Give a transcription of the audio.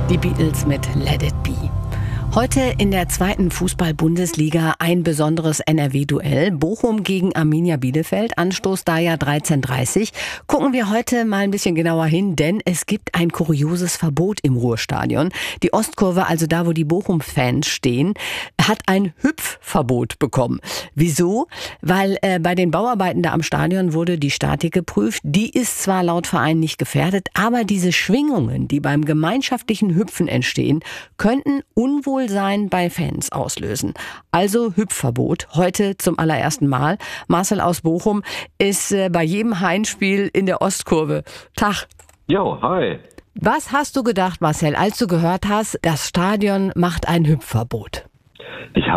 Die Beatles mit Let It Be. Heute in der 2. Fußball-Bundesliga ein besonderes NRW-Duell. Bochum gegen Arminia Bielefeld. Anstoß da ja 13:30. Gucken wir heute mal ein bisschen genauer hin, denn es gibt ein kurioses Verbot im Ruhrstadion. Die Ostkurve, also da, wo die Bochum-Fans stehen, hat ein Hüpfverbot bekommen. Wieso? Weil bei den Bauarbeiten da am Stadion wurde die Statik geprüft. Die ist zwar laut Verein nicht gefährdet, aber diese Schwingungen, die beim gemeinschaftlichen Hüpfen entstehen, könnten Unwohlsein bei Fans auslösen. Also Hüpfverbot, heute zum allerersten Mal. Marcel aus Bochum ist bei jedem Heimspiel in der Ostkurve. Tag. Jo, hi. Was hast du gedacht, Marcel, als du gehört hast, das Stadion macht ein Hüpfverbot? Ich